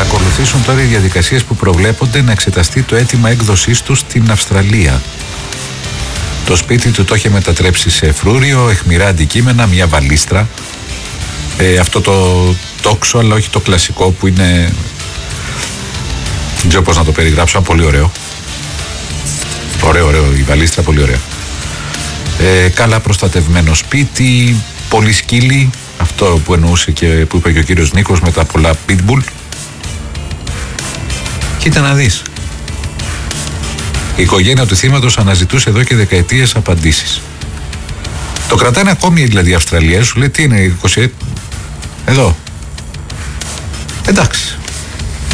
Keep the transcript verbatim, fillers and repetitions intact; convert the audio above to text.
Θα ακολουθήσουν τώρα οι διαδικασίες που προβλέπονται να εξεταστεί το αίτημα έκδοσής του στην Αυστραλία. Το σπίτι του το είχε μετατρέψει σε φρούριο, αιχμηρά αντικείμενα, μια βαλίστρα. Ε, αυτό το τόξο, αλλά όχι το κλασικό που είναι... Δεν ξέρω πώς να το περιγράψω, πολύ ωραίο. Ωραίο, ωραίο, η βαλίστρα πολύ ωραία. Ε, καλά προστατευμένο σπίτι, πολύ σκύλι, αυτό που εννοούσε και που είπε και ο κύριος Νίκος με τα πολλά pitbull. Κοίτα να δεις. Η οικογένεια του θύματος αναζητούσε εδώ και δεκαετίες απαντήσεις. Το κρατάνε ακόμη δηλαδή η Αυστραλία, σου λέει τι είναι, είκοσι... Εδώ. Εντάξει.